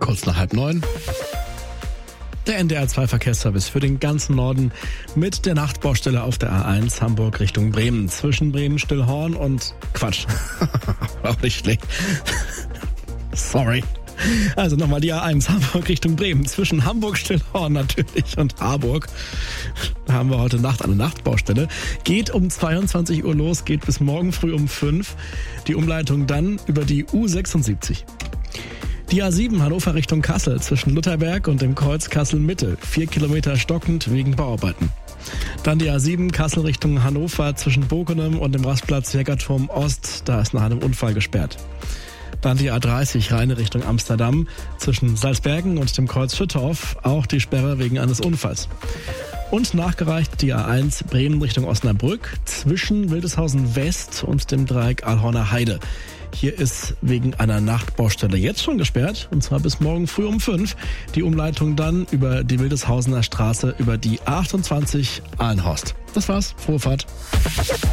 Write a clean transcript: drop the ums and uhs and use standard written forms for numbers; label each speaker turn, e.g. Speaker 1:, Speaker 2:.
Speaker 1: kurz nach 8:30. Der NDR 2 Verkehrsservice für den ganzen Norden mit der Nachtbaustelle auf der A1 Hamburg Richtung Bremen. Zwischen Bremen-Stillhorn und Quatsch. Auch nicht schlecht. Sorry. Also nochmal die A1 Hamburg Richtung Bremen. Zwischen Hamburg-Stillhorn natürlich und Harburg. Da haben wir heute Nacht eine Nachtbaustelle. Geht um 22 Uhr los, geht bis morgen früh um 5. Die Umleitung dann über die U76. Die A7 Hannover Richtung Kassel zwischen Lutherberg und dem Kreuz Kassel-Mitte. 4 Kilometer stockend wegen Bauarbeiten. Dann die A7 Kassel Richtung Hannover zwischen Bokenem und dem Rastplatz Jägerturm Ost. Da ist nach einem Unfall gesperrt. Dann die A30 Rheine Richtung Amsterdam zwischen Salzbergen und dem Kreuz Schüttorf. Auch die Sperre wegen eines Unfalls. Und nachgereicht die A1 Bremen Richtung Osnabrück zwischen Wildeshausen West und dem Dreieck Alhorner Heide. Hier ist wegen einer Nachtbaustelle jetzt schon gesperrt, und zwar bis morgen früh um 5. Die Umleitung dann über die Wildeshausener Straße über die A28 Ahlenhorst. Das war's. Frohe Fahrt.